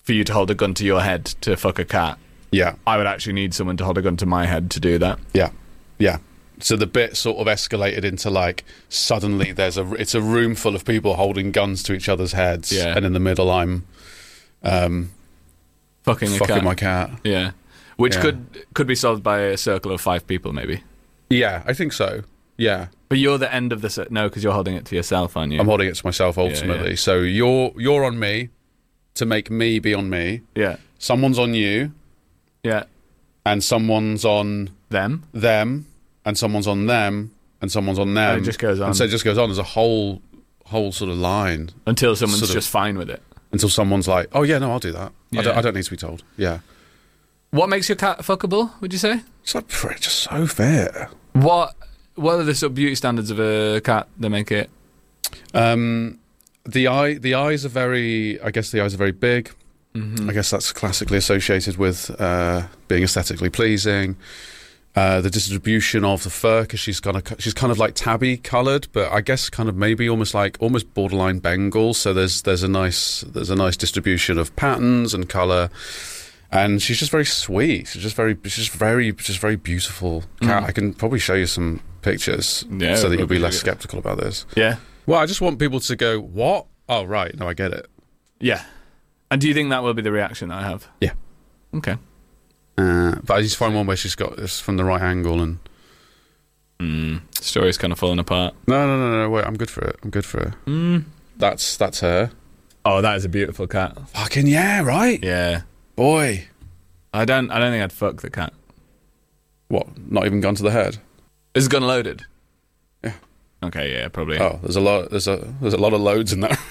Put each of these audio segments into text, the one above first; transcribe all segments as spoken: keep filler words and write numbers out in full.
for you to hold a gun to your head to fuck a cat. Yeah. I would actually need someone to hold a gun to my head to do that. Yeah. Yeah. So the bit sort of escalated into like suddenly there's a it's a room full of people holding guns to each other's heads, yeah. and in the middle I'm um, fucking a fucking cat. my cat. Yeah, which yeah. could could be solved by a circle of five people, maybe. Yeah, I think so. Yeah, but you're the end of the cir- no, because you're holding it to yourself, aren't you? I'm holding it to myself ultimately. Yeah, yeah. So you're you're on me to make me be on me. Yeah, someone's on you. Yeah, and someone's on them. Them. And someone's on them, and someone's on them. And it just goes on. And so it just goes on. There's a whole, whole sort of line until someone's sort of, just fine with it. Until someone's like, "Oh yeah, no, I'll do that. Yeah. I, don't, I don't need to be told." Yeah. What makes your cat fuckable? Would you say? It's like just so fair. What What are the sort of beauty standards of a cat that make it? Um, the eye, the eyes are very. I guess the eyes are very big. Mm-hmm. I guess that's classically associated with uh, being aesthetically pleasing. Uh, the distribution of the fur, because she's kind of she's kind of like tabby coloured, but I guess kind of maybe almost like almost borderline Bengal. So there's there's a nice there's a nice distribution of patterns and colour, and she's just very sweet. She's just very she's just very just very beautiful cat. Mm. I can probably show you some pictures yeah, so that you'll be less sceptical about this. Yeah. Well, I just want people to go, what? Oh, right. No, I get it. Yeah. And do you think that will be the reaction that I have? Yeah. Okay. Uh, but I just find one where she's got this from the right angle and mm, the story's kind of falling apart. No, no, no, no. Wait, I'm good for it. I'm good for it. Mm. That's that's her. Oh, that is a beautiful cat. Fucking yeah, right? Yeah, boy. I don't. I don't think I'd fuck the cat. What? Not even gun to the head? Is the gun loaded? Yeah. Okay. Yeah, probably. Oh, there's a lot. There's a there's a lot of loads in that.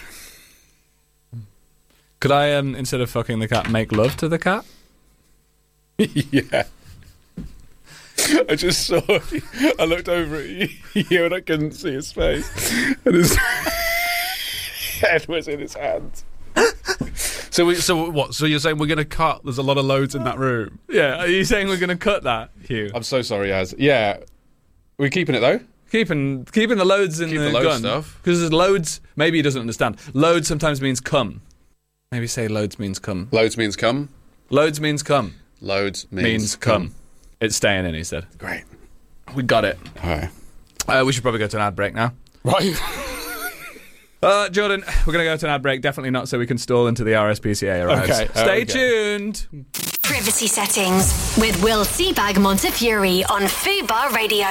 Could I, um, instead of fucking the cat, make love to the cat? Yeah. I just saw I looked over at you and I couldn't see his face and his head was in his hands. So we, so what? So you're saying we're going to cut? There's a lot of loads in that room. Yeah. Are you saying we're going to cut that, Hugh? I'm so sorry, Az. Yeah. We're keeping it though. Keeping keeping the loads in Keep the, the load gun stuff because there's loads. Maybe he doesn't understand. Loads sometimes means come. Maybe say loads means come. Loads means come. Loads means come. Loads means, means come. come. It's staying in, he said. Great. We got it. All right. Uh, we should probably go to an ad break now. Right. uh, Jordan, we're going to go to an ad break. Definitely not so we can stall into the R S P C A arrives. Okay. Stay okay. tuned. Privacy settings with Will Seabag Montefiore on Fubar Radio.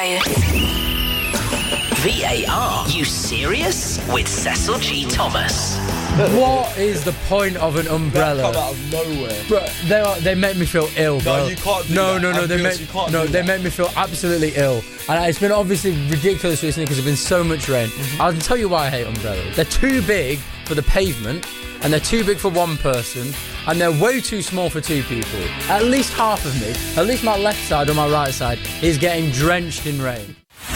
V A R? You serious? With Cecil G. Thomas. What is the point of an umbrella? That come out of nowhere. Bro, they are, they make me feel ill, bro. No, you can't do no, that. No, no, no, they make, no, they make me feel absolutely ill. And it's been obviously ridiculous recently because there's been so much rain. Mm-hmm. I'll tell you why I hate umbrellas. They're too big for the pavement, and they're too big for one person, and they're way too small for two people. At least half of me, at least my left side or my right side, is getting drenched in rain.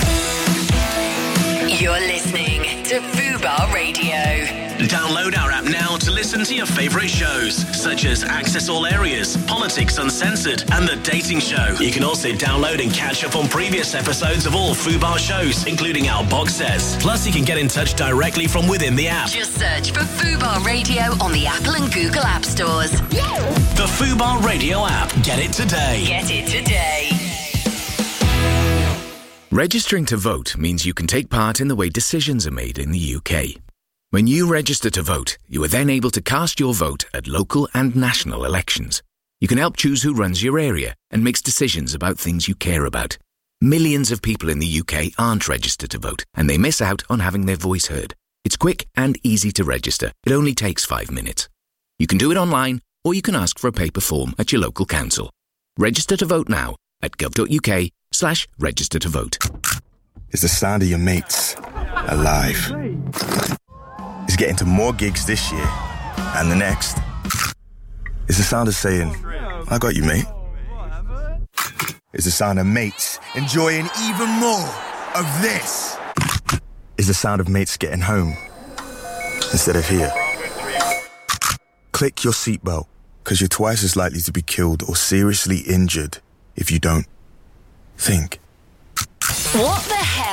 You're listening to Fubar Radio. Download our app now to listen to your favourite shows, such as Access All Areas, Politics Uncensored, and The Dating Show. You can also download and catch up on previous episodes of all Fubar shows, including our box sets. Plus, you can get in touch directly from within the app. Just search for Fubar Radio on the Apple and Google App Stores. The Fubar Radio app. Get it today. Get it today. Registering to vote means you can take part in the way decisions are made in the U K. When you register to vote, you are then able to cast your vote at local and national elections. You can help choose who runs your area and makes decisions about things you care about. Millions of people in the U K aren't registered to vote, and they miss out on having their voice heard. It's quick and easy to register. It only takes five minutes. You can do it online, or you can ask for a paper form at your local council. Register to vote now at gov.uk slash register to vote. It's the sound of your mates alive. It's getting to more gigs this year and the next. It's the sound of saying, I got you, mate. It's the sound of mates enjoying even more of this. It's the sound of mates getting home instead of here. Click your seatbelt, because you're twice as likely to be killed or seriously injured if you don't think. What the hell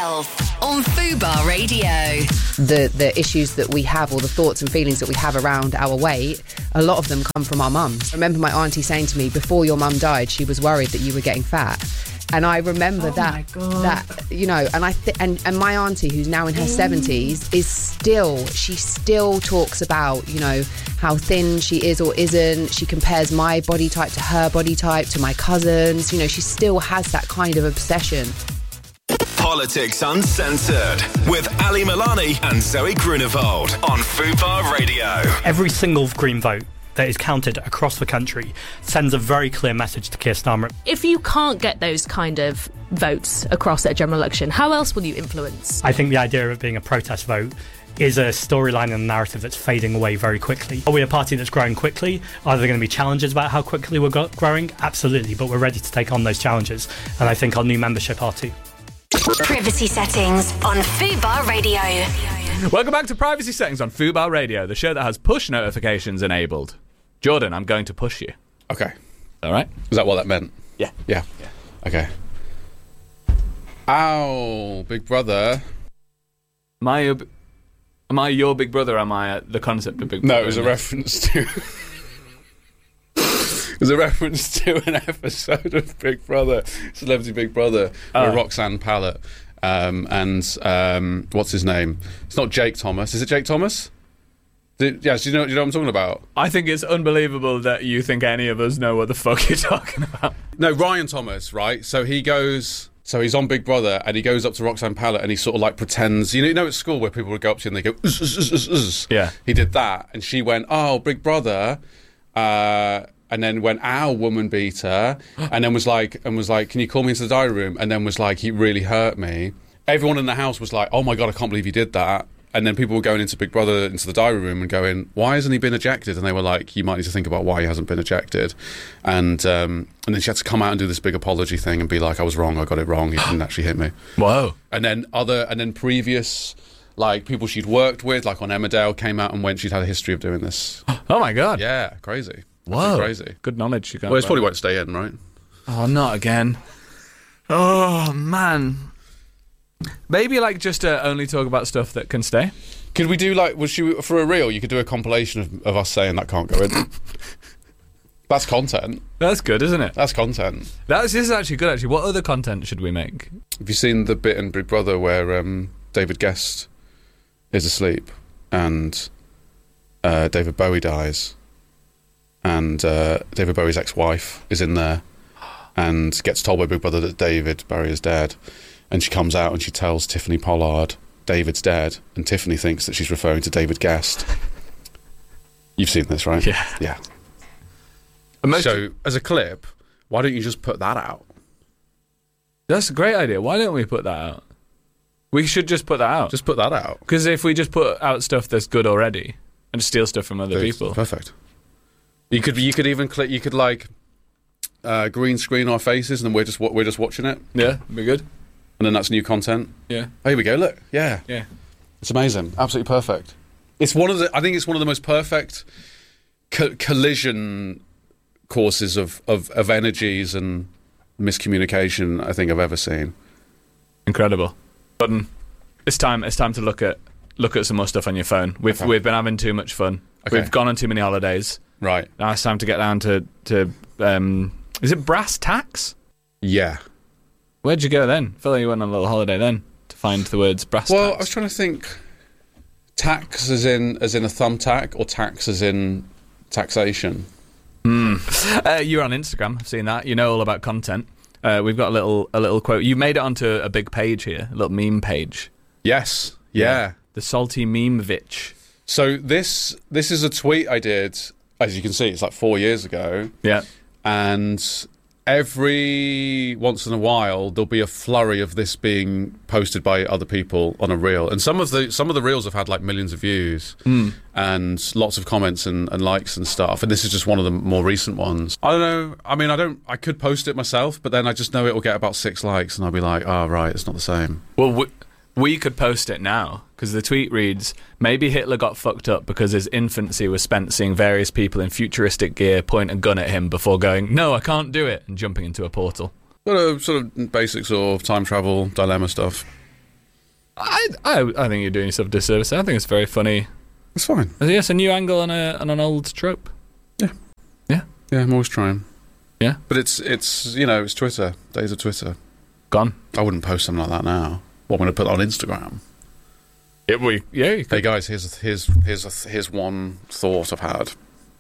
health on Fubar Radio. The the issues that we have, or the thoughts and feelings that we have around our weight, a lot of them come from our mums. I remember my auntie saying to me, before your mum died, she was worried that you were getting fat. And I remember Oh that, my God. that you know, and I th- and and my auntie, who's now in her seventies, is still she still talks about, you know, how thin she is or isn't. She compares my body type to her body type, to my cousins. You know, she still has that kind of obsession. Politics Uncensored with Ali Milani and Zoe Grunewald on Fubar Radio. Every single Green vote that is counted across the country sends a very clear message to Keir Starmer. If you can't get those kind of votes across at a general election, how else will you influence? I think the idea of it being a protest vote is a storyline and a narrative that's fading away very quickly. Are we a party that's growing quickly? Are there going to be challenges about how quickly we're go- growing? Absolutely, but we're ready to take on those challenges, and I think our new membership are too. Privacy settings on Fubar Radio. Welcome back to Privacy Settings on Fubar Radio, the show that has push notifications enabled. Jordan, I'm going to push you. Okay. All right? Is that what that meant? Yeah. Yeah. Yeah. Okay. Ow, big brother. Am I, your, am I your big brother, or am I uh, the concept of big brother? No, it was a reference to... It was a reference to an episode of Big Brother, Celebrity Big Brother, where Oh. Roxanne Pallett um, and um, what's his name? It's not Jake Thomas. Is it Jake Thomas? Did, yes, do you know, do you know what I'm talking about? I think it's unbelievable that you think any of us know what the fuck you're talking about. No, Ryan Thomas, right? So he goes... So he's on Big Brother, and he goes up to Roxanne Pallett, and he sort of like pretends... You know, you know at school where people would go up to you and they go... Uzz, uzz, uzz, uzz, uzz. Yeah. He did that, and she went, oh, Big Brother... Uh... And then went, ow, woman beater, and then was like, and was like, can you call me into the diary room? And then was like, he really hurt me. Everyone in the house was like, oh my God, I can't believe you did that. And then people were going into Big Brother, into the diary room and going, why hasn't he been ejected? And they were like, you might need to think about why he hasn't been ejected. And um, and then she had to come out and do this big apology thing and be like, I was wrong, I got it wrong, he didn't actually hit me. Whoa. And then other, and then previous, like, people she'd worked with, like on Emmerdale, came out and went, she'd had a history of doing this. Oh my God. Yeah, crazy. Whoa. Crazy. Good knowledge you got. Well, this probably won't stay in, right? Oh, not again. Oh, man. Maybe, like, just to only talk about stuff that can stay. Could we do, like, was she, for a reel, you could do a compilation of, of us saying that can't go in. That's content. That's good, isn't it? That's content. That's, this is actually good, actually. What other content should we make? Have you seen the bit in Big Brother where um, David Guest is asleep and uh, David Bowie dies? And uh, David Bowie's ex-wife is in there and gets told by Big Brother that David Bowie is dead. And she comes out and she tells Tiffany Pollard David's dead, and Tiffany thinks that she's referring to David Guest. You've seen this, right? Yeah. Yeah. Most so, as a clip, why don't you just put that out? That's a great idea. Why don't we put that out? We should just put that out. Just put that out. Because if we just put out stuff that's good already and steal stuff from other It's people. Perfect. You could you could even click. You could like uh, green screen our faces, and then we're just wa- we're just watching it. Yeah, be good. And then that's new content. Yeah. Oh, here we go. Look. Yeah. Yeah. It's amazing. Absolutely perfect. It's one of the. I think it's one of the most perfect co- collision courses of, of of energies and miscommunication I think I've ever seen. Incredible. Button. It's time. It's time to look at look at some more stuff on your phone. We've Okay. we've been having too much fun. Okay. We've gone on too many holidays. Right. Now it's time to get down to to. Um, is it brass tacks? Yeah. Where'd you go then? I feel like you went on a little holiday then to find the words brass Well, tacks. I was trying to think. Tax as in as in a thumbtack, or tax as in taxation. Mm. Uh, you're on Instagram. I've seen that. You know all about content. Uh, we've got a little a little quote. You made it onto a big page here, a little meme page. Yes. Yeah. yeah. The salty meme vitch. So this this is a tweet I did. As you can see, it's like four years ago. Yeah. And every once in a while, there'll be a flurry of this being posted by other people on a reel. And some of the some of the reels have had like millions of views mm. and lots of comments and, and likes and stuff. And this is just one of the more recent ones. I don't know. I mean, I don't. I could post it myself, but then I just know it will get about six likes, and I'll be like, oh right, it's not the same. Well, we, we could post it now. Because the tweet reads, maybe Hitler got fucked up because his infancy was spent seeing various people in futuristic gear point a gun at him before going, no, I can't do it, and jumping into a portal. Well, uh, sort of basics of time travel, dilemma stuff. I, I I think you're doing yourself a disservice. I think it's very funny. It's fine. Yes, a new angle on a on an old trope. Yeah. Yeah. Yeah, I'm always trying. Yeah. But it's, it's you know, it's Twitter. Days of Twitter. Gone. I wouldn't post something like that now. What, I'm going to put it on Instagram? It, we, yeah. You hey, guys, here's, here's, here's, a, here's one thought I've had.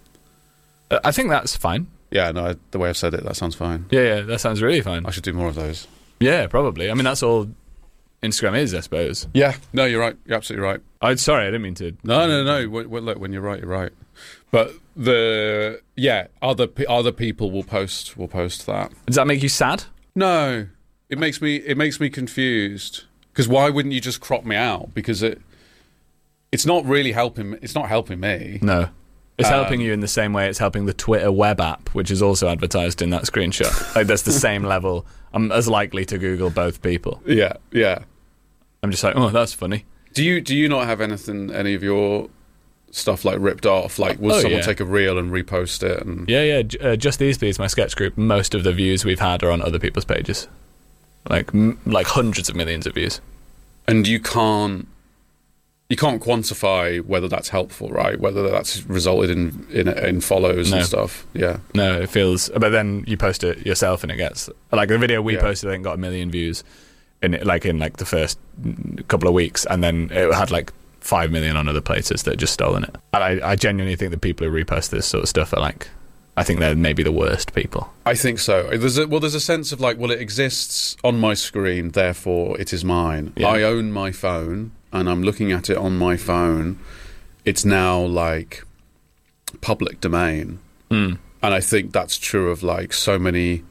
Uh, I think that's fine. Yeah, no, I, the way I've said it, that sounds fine. Yeah, yeah, that sounds really fine. I should do more of those. Yeah, probably. I mean, that's all Instagram is, I suppose. Yeah, no, you're right. You're absolutely right. I'm sorry, I didn't mean to. No, no, no. When, when, look, when you're right, you're right. But the yeah, other other people will post will post that. Does that make you sad? No, it makes me it makes me confused. Because why wouldn't you just crop me out? Because it it's not really helping. It's not helping me. No. It's Um, helping you in the same way it's helping the Twitter web app, which is also advertised in that screenshot. Like, that's the same level. I'm as likely to Google both people. Yeah, yeah. I'm just like, oh, that's funny. Do you do you not have anything, any of your stuff like ripped off? Like, will Oh, someone yeah. take a reel and repost it? And Yeah, yeah. J- Uh, Just These Please, my sketch group, most of the views we've had are on other people's pages. Like, m- like hundreds of millions of views. and you can't you can't quantify whether that's helpful, right? Whether that's resulted in in, in follows No. and stuff. Yeah. No, it feels. But then you post it yourself, and it gets like the video we Yeah. posted. I think got a million views in it, like in like the first couple of weeks, and then it had like five million on other places that had just stolen it. And I, I genuinely think the people who repost this sort of stuff are like, I think they're maybe the worst people. I think so. There's a, well, there's a sense of like, well, it exists on my screen, therefore it is mine. Yeah. I own my phone, and I'm looking at it on my phone. It's now like public domain, Mm. and I think that's true of like so many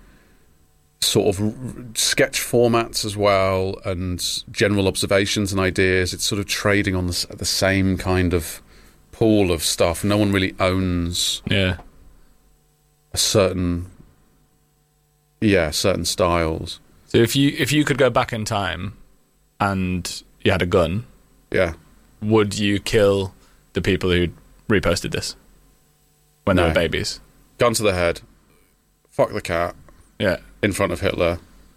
sort of r- sketch formats as well, and general observations and ideas. It's sort of trading on the, s- the same kind of pool of stuff. No one really owns Yeah. a certain, yeah, certain styles. So if you if you could go back in time, and you had a gun, Yeah. would you kill the people who reposted this when they No. were babies? Gun to the head, fuck the cat Yeah. in front of Hitler.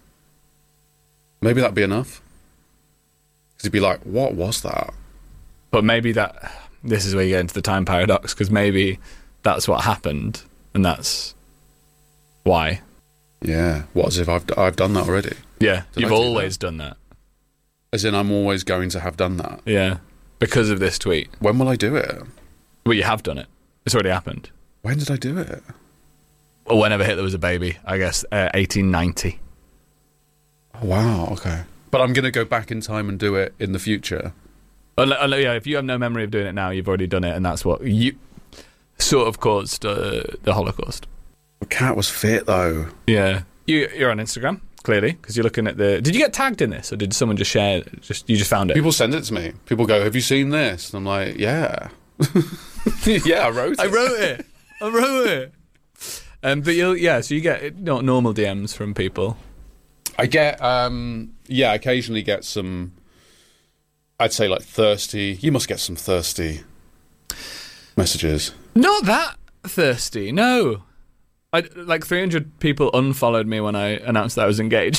Maybe that'd be enough. Because he'd be like, what was that? But maybe that this is where you get into the time paradox, because maybe that's what happened, and that's why. Yeah. What, as if I've, I've done that already? Yeah, Did you've I do always done that. As in, I'm always going to have done that. Yeah, because of this tweet. When will I do it? Well, you have done it. It's already happened. When did I do it? Or whenever Hitler was a baby, I guess, uh, eighteen ninety. Oh, wow, okay. But I'm going to go back in time and do it in the future. Unle- unle- yeah, if you have no memory of doing it now, you've already done it, and that's what you sort of caused uh, the Holocaust. The cat was fit, though. Yeah, you, you're on Instagram clearly because you're looking at the. Did you get tagged in this, or did someone just share? Just you just found it. People send it to me. People go, have you seen this? And I'm like, yeah. yeah, I wrote it. I wrote it. I wrote it. Um, but you'll yeah, so you get not normal D Ms from people. I get, um, yeah, I occasionally get some, I'd say like thirsty, you must get some thirsty messages. Not that thirsty, no. I, like three hundred people unfollowed me when I announced that I was engaged.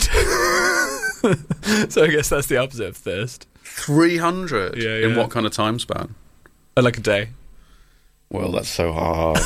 So I guess that's the opposite of thirst. three hundred? Yeah, In yeah. what kind of time span? Uh, Like a day. Well, that's so hard.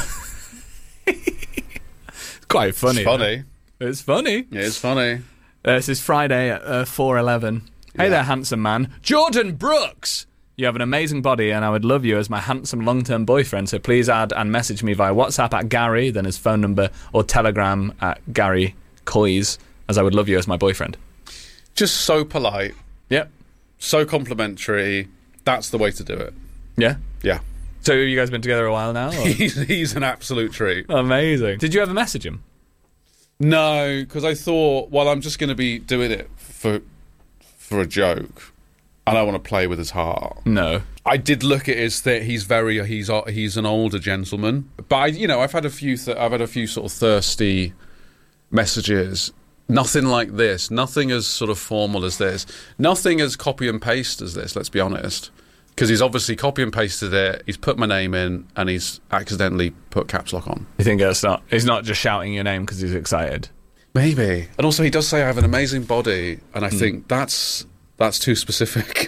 It's quite funny. It's funny. though. It's funny. Yeah, it's funny. Uh, this is Friday at uh, four eleven. Hey Yeah. there, handsome man. Jordan Brooks! You have an amazing body, and I would love you as my handsome long-term boyfriend, so please add and message me via WhatsApp at Gary, then his phone number, or Telegram at Gary Coys, as I would love you as my boyfriend. Just so polite, Yep. so complimentary. That's the way to do it. Yeah? Yeah. So you guys been together a while now? or- He's, he's an absolute treat. Amazing. Did you ever message him? No, because I thought, well, I'm just going to be doing it for for a joke. I don't want to play with his heart. No. I did look at his thing. He's very he's he's an older gentleman, but I, you know, I've had a few th- I've had a few sort of thirsty messages. Nothing like this. Nothing as sort of formal as this. Nothing as copy and paste as this. Let's be honest, because he's obviously copy and pasted it. He's put my name in, and he's accidentally put caps lock on. You think it's not? He's not just shouting your name because he's excited. Maybe. And also, he does say I have an amazing body, and I think that's That's too specific.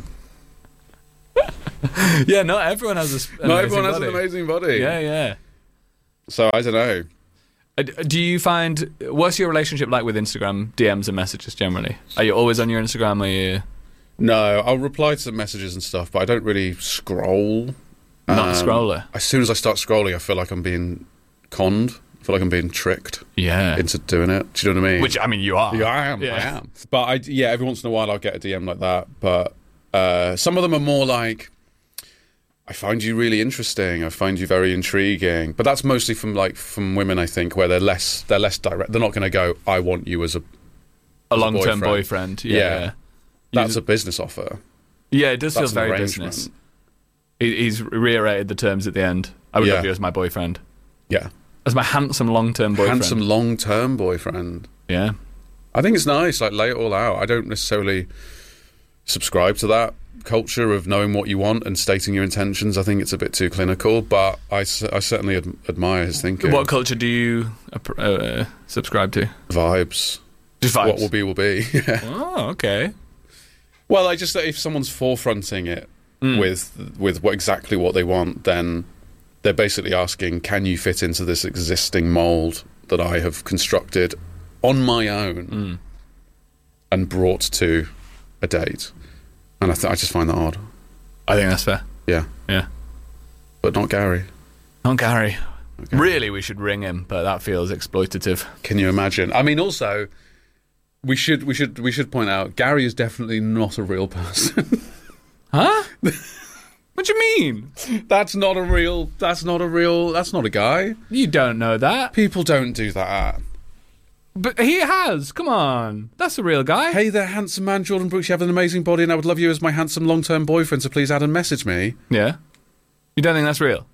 Yeah, not everyone has a sp- an Not amazing everyone has body. an amazing body. Yeah, yeah. So I don't know. Uh, Do you find, what's your relationship like with Instagram D Ms and messages generally? Are you always on your Instagram? Are you No, I'll reply to messages and stuff, but I don't really scroll. not a Um, scroller? As soon as I start scrolling, I feel like I'm being conned. I feel like I'm being tricked Yeah. into doing it. Do you know what I mean? Which, I mean, you are. Yeah, I am. Yeah. I am. But I, yeah, every once in a while I'll get a D M like that. But uh, some of them are more like, I find you really interesting. I find you very intriguing. But that's mostly from like from women, I think, where they're less they're less direct. They're not going to go, I want you as a A as long-term boyfriend. boyfriend. Yeah. Yeah. That's You- a business offer. Yeah, it does feel That's an very arrangement. business. He, he's reiterated the terms at the end. I would Yeah. love you as my boyfriend. Yeah. As my handsome long-term boyfriend. Handsome long-term boyfriend. Yeah. I think it's nice. Like, lay it all out. I don't necessarily subscribe to that culture of knowing what you want and stating your intentions. I think it's a bit too clinical, but I, s- I certainly ad- admire his thinking. What culture do you uh, uh, subscribe to? Vibes. Just vibes. What will be will be. Yeah. Oh, okay. Well, I just if someone's forefronting it Mm. with with what, exactly what they want, then they're basically asking, can you fit into this existing mould that I have constructed on my own Mm. and brought to a date? And I, th- I just find that odd. I think that's fair. Yeah. Yeah. But not Gary. Not Gary. Okay. Really, we should ring him, but that feels exploitative. Can you imagine? I mean, also, we should we should we should point out Gary is definitely not a real person. Huh? What do you mean? That's not a real. That's not a real. That's not a guy. You don't know that. People don't do that. But he has. Come on. That's a real guy. Hey there, handsome man, Jordan Brooks. You have an amazing body, and I would love you as my handsome long-term boyfriend. So please add and message me. Yeah? You don't think that's real?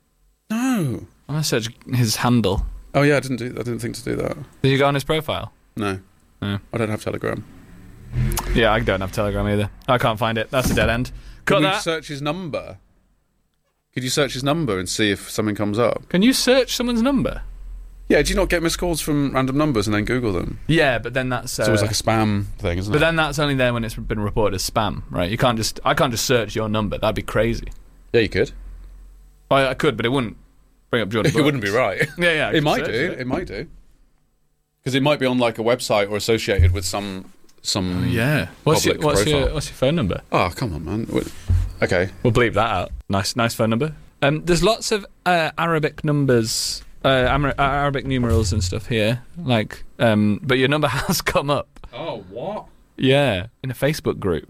No. I'm going to search his handle. Oh yeah, I didn't do. I didn't think to do that. Did you go on his profile? No. No. I don't have Telegram. Yeah, I don't have Telegram either. I can't find it. That's a dead end. Cut Can you that. search his number? Could you search his number and see if something comes up? Can you search someone's number? Yeah. Do you not get missed calls from random numbers and then Google them? Yeah, but then that's... Uh, It's always like a spam thing, isn't but it? then that's only there when it's been reported as spam, right? You can't just... I can't just search your number. That'd be crazy. Yeah, you could. I, I could, but it wouldn't bring up Jordan It wouldn't be right. Yeah, yeah. I It could might search do. It. might do. Because it might be on like a website or associated with some some. Yeah. What's your, public what's profile. your what's your phone number? Oh, come on, man. What- Okay. We'll bleep that out. Nice, nice phone number. Um, there's lots of uh, Arabic numbers, uh, Amer- uh, Arabic numerals and stuff here. Like, um, but your number has come up. Oh, what? Yeah, in a Facebook group.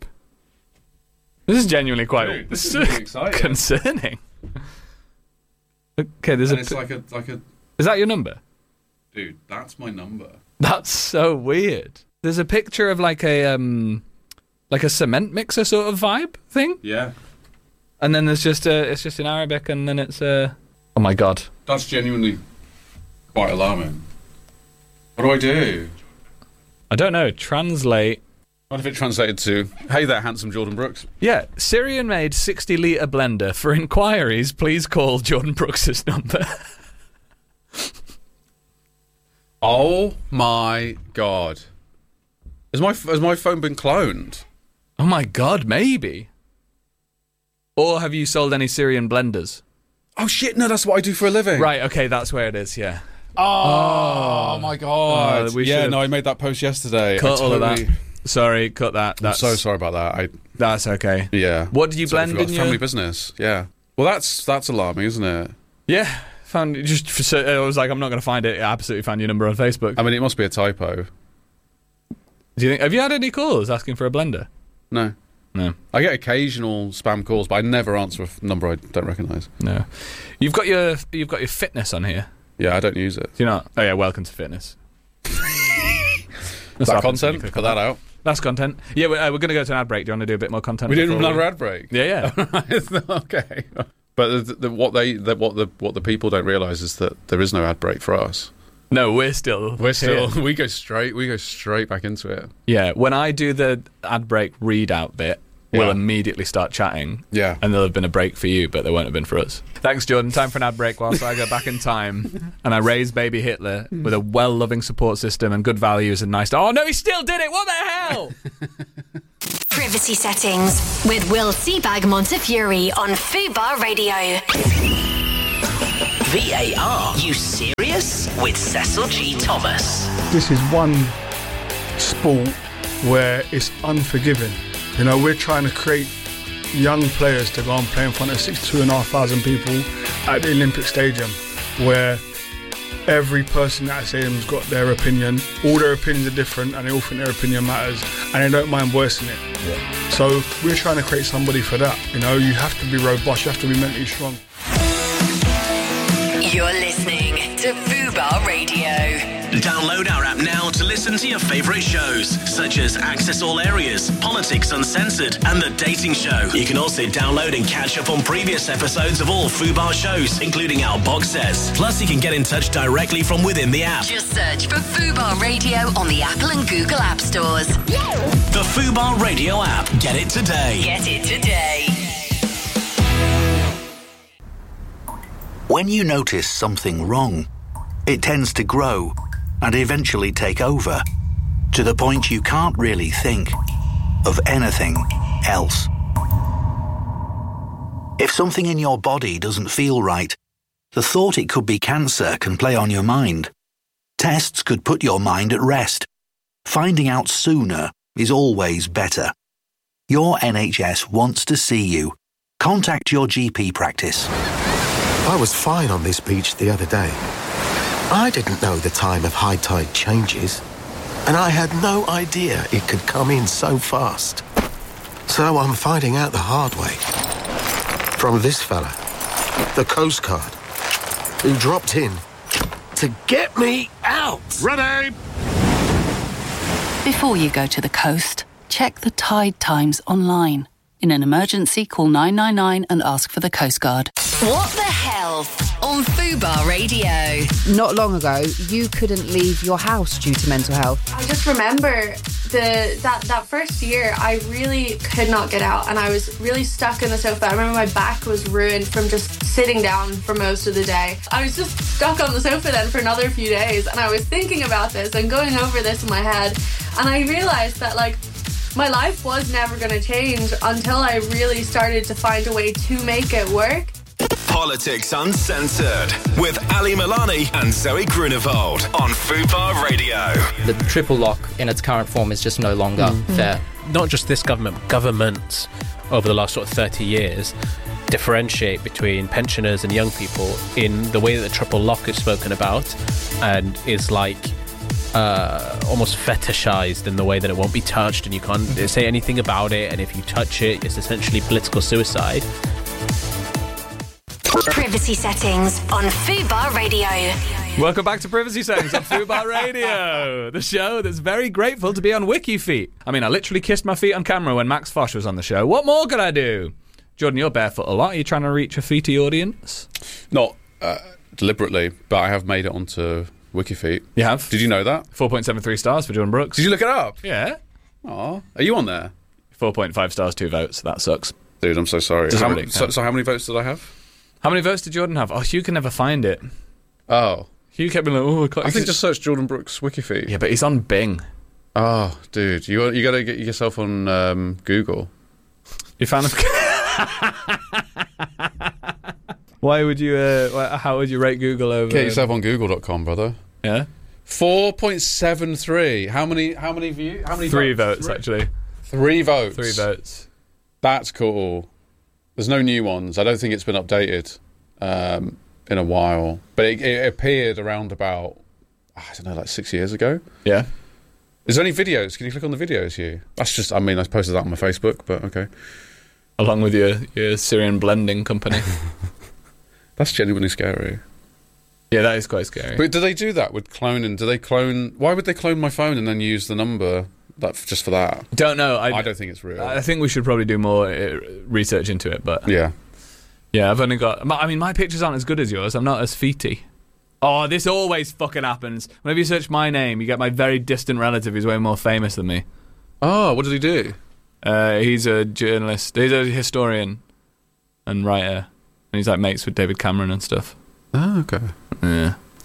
This is genuinely quite Dude, this is really exciting. concerning. Okay, there's And a. it's pi- like a like a. Is that your number? Dude, that's my number. That's so weird. There's a picture of like a um, like a cement mixer sort of vibe thing, Yeah. and then there's just a. It's just in Arabic, and then it's a. Oh my god. That's genuinely quite alarming. What do I do? I don't know. Translate. What if it translated to, hey there, handsome Jordan Brooks? Yeah, Syrian-made sixty litre blender. For inquiries, please call Jordan Brooks's number. Oh my god. Has my, has my phone been cloned? Oh my god, maybe. Or have you sold any Syrian blenders? Oh shit, no, that's what I do for a living. Right, okay, that's where it is, yeah. Oh, my god. Oh, we yeah, should've no, I made that post yesterday. Cut I all of totally- that. Sorry, cut that. I'm That's, so sorry about that. I That's okay. yeah. What did you Totally blend forgot. in It's your... family business? Yeah. Well, that's that's alarming, isn't it? Yeah, found just. For, so- I was like, I'm not going to find it. I absolutely found your number on Facebook. I mean, it must be a typo. Do you think? Have you had any calls asking for a blender? No. No, I get occasional spam calls, but I never answer a f- number I don't recognise. no. You've got your you've got your fitness on here. Yeah, I don't use it. Do you not? Oh yeah, welcome to fitness. Is that content? Put that out. That's content. Yeah, we're, uh, we're going to go to an ad break. Do you want to do a bit more content? We did before another ad break. Yeah, yeah. Okay. But the, the, what they the, what the what the people don't realise is that there is no ad break for us. No, we're still. We're still here. we go straight we go straight back into it. Yeah, when I do the ad break readout bit, we'll Yeah. immediately start chatting. Yeah. And there'll have been a break for you, but there won't have been for us. Thanks, Jordan. Time for an ad break whilst I go back in time and I raise baby Hitler with a well-loving support system and good values and nice... Oh, no, he still did it! What the hell? Privacy Settings with Will Seabag Montefiore on Fubar Radio. V A R, you serious? With Cecil G. Thomas. This is one sport where it's unforgiving. You know, we're trying to create young players to go and play in front of sixty-two and a half thousand people at the Olympic Stadium, where every person at that stadium's got their opinion. All their opinions are different, and they all think their opinion matters, and they don't mind voicing it. Yeah. So we're trying to create somebody for that. You know, you have to be robust, you have to be mentally strong. You're listening to Fubar Radio. Download our app now to listen to your favourite shows, such as Access All Areas, Politics Uncensored, and The Dating Show. You can also download and catch up on previous episodes of all Fubar shows, including our box sets. Plus, you can get in touch directly from within the app. Just search for Fubar Radio on the Apple and Google App Stores. The Fubar Radio app. Get it today. Get it today. When you notice something wrong, it tends to grow and eventually take over, to the point you can't really think of anything else. If something in your body doesn't feel right, the thought it could be cancer can play on your mind. Tests could put your mind at rest. Finding out sooner is always better. Your N H S wants to see you. Contact your G P practice. I was fine on this beach the other day. I didn't know the time of high tide changes, and I had no idea it could come in so fast. So I'm finding out the hard way. From this fella, the Coast Guard, who dropped in to get me out. Ready! Before you go to the coast, check the tide times online. In an emergency, call nine nine nine and ask for the Coast Guard. What the hell on Fubar Radio? Not long ago, you couldn't leave your house due to mental health. I just remember the that, that first year, I really could not get out, and I was really stuck in the sofa. I remember my back was ruined from just sitting down for most of the day. I was just stuck on the sofa then for another few days, and I was thinking about this and going over this in my head, and I realised that, like, my life was never going to change until I really started to find a way to make it work. Politics Uncensored with Ali Milani and Zoe Grunewald on Fubar Radio. The triple lock in its current form is just no longer mm. fair. Not just this government, governments over the last sort of thirty years differentiate between pensioners and young people in the way that the triple lock is spoken about, and is like uh, almost fetishized in the way that it won't be touched and you can't say anything about it, and if you touch it, it's essentially political suicide. Privacy Settings on Fubar Radio. Welcome back to Privacy Settings on Fubar Radio, the show that's very grateful to be on WikiFeet. I mean, I literally kissed my feet on camera when Max Fosh was on the show. What more could I do? Jordan, you're barefoot a lot. Are you trying to reach a feety audience? Not uh, deliberately, but I have made it onto WikiFeet. You have? Did you know that? four point seven three stars for Jordan Brooks. Did you look it up? Yeah. Aw. Are you on there? four point five stars, two votes. That sucks. Dude, I'm so sorry. Doesn't How, really so, count. so how many votes did I have? How many votes did Jordan have? Oh, Hugh can never find it. Oh. Hugh kept being like, oh, I can't. I think just search Jordan Brooks WikiFeet. Yeah, but he's on Bing. Oh, dude. You, you got to get yourself on um, Google. You found him? Why would you, uh, how would you rate Google over... Get yourself on google dot com, brother. Yeah? four point seven three. How many, how many views? How many Three votes? votes, actually. Three votes? Three votes. That's cool. There's no new ones. I don't think it's been updated um, in a while. But it, it appeared around about, I don't know, like six years ago. Yeah. Is there any videos? Can you click on the videos, Hugh? That's just, I mean, I posted that on my Facebook, but okay. Along with your, your Syrian blending company. That's genuinely scary. Yeah, that is quite scary. But do they do that with cloning? Do they clone... Why would they clone my phone and then use the number that, just for that? Don't know. I, I don't think it's real. I think we should probably do more uh, research into it, but... Yeah. Yeah, I've only got... I mean, my pictures aren't as good as yours. I'm not as feety. Oh, this always fucking happens. Whenever you search my name, you get my very distant relative who's way more famous than me. Oh, what did he do? Uh, he's a journalist. He's a historian and writer. And he's like mates with David Cameron and stuff. Oh, okay. Yeah.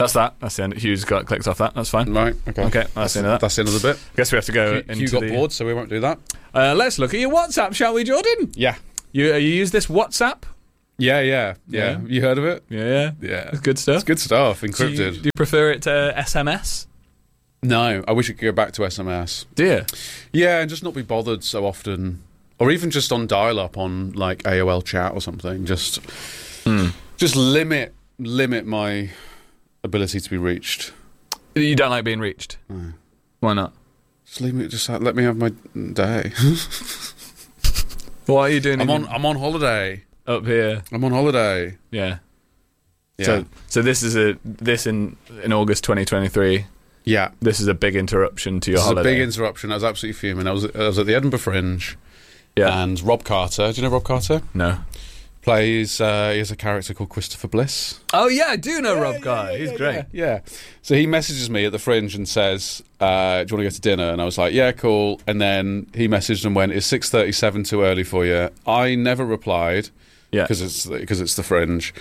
That's that. That's the end. Hugh's got clicked off that. That's fine. Right. Okay. Okay. That's, That's the end of that. That's the end of the bit. Guess we have to go Hugh, into Hugh got the... bored, so we won't do that. Uh, let's look at your WhatsApp, shall we, Jordan? Yeah. You uh, you use this WhatsApp? Yeah, yeah, yeah, Yeah. You heard of it? Yeah, yeah. Yeah. It's good stuff. It's good stuff. Do Encrypted. you, do you prefer it to S M S? No, I wish it could go back to S M S. Do you? Yeah, and just not be bothered so often. Or even just on dial-up on, like, A O L chat or something. Just Hmm. just limit limit my ability to be reached. You don't like being reached? No. Why not? Just leave me. Just like, let me have my day. What are you doing? I'm in on. your- I'm on holiday. up here. I'm on holiday. Yeah. Yeah. So so this is a this in in August twenty twenty-three. Yeah. This is a big interruption to your This is a holiday. big interruption. I was absolutely fuming. I was I was at the Edinburgh Fringe. Yeah. And Rob Carter. Do you know Rob Carter? No. Plays. Uh, he has a character called Christopher Bliss. Oh yeah, I do know Rob Guy. He's great. Yeah. So he messages me at the Fringe and says, uh, "Do you want to go to dinner?" And I was like, "Yeah, cool." And then he messaged and went, "Is six thirty-seven too early for you?" I never replied. Yeah. Because it's because it's the Fringe,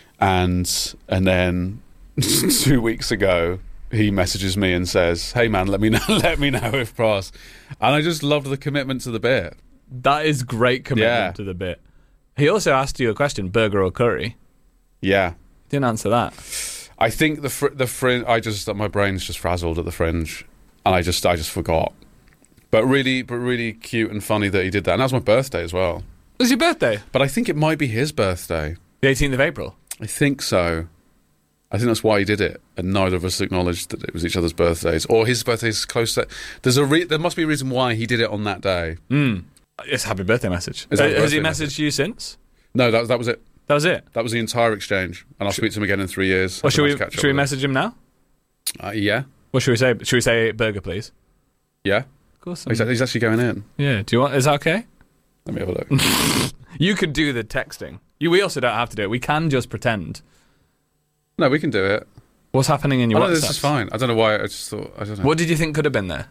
and and then two weeks ago he messages me and says, "Hey man, let me know, let me know if pros." And I just loved the commitment to the bit. That is great commitment Yeah. to the bit. He also asked you a question: burger or curry? Yeah. Didn't answer that. I think the fr- the Fringe. I just my brain's just frazzled at the Fringe, and I just I just forgot. But really, but really cute and funny that he did that. And that was my birthday as well. It was your birthday? But I think it might be his birthday. The eighteenth of April? I think so. I think that's why he did it, and neither of us acknowledged that it was each other's birthdays, or his birthday's close to. There's a re- there must be a reason why he did it on that day. Mm. It's a happy birthday message. It's Uh, a happy has he birthday messaged message. you since? No, that that was it. That was it. That was the entire exchange, and I'll speak to him again in three years. Well, Have a should we nice catch up should we with him. message him now? Uh, yeah, What should we say? Should we say burger, please? yeah. Of course. He's, he's actually going in. Yeah. Do you want? Is that okay? Let me have a look. You could do the texting. You. We also don't have to do it. We can just pretend. No, we can do it. What's happening in your Oh, no, WhatsApp? this is fine. I don't know why. I just thought. I don't know. What did you think could have been there?